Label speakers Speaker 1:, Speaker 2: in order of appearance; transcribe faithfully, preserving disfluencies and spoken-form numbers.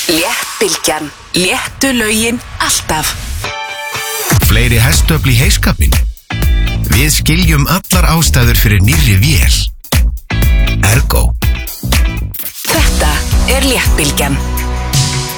Speaker 1: Léttbylgjan. Léttu lögin alltaf.
Speaker 2: Fleiri hestöfl í heyskapinn. Við skiljum allar ástæður fyrir nýrri vél. Ergo.
Speaker 1: Þetta er Léttbylgjan.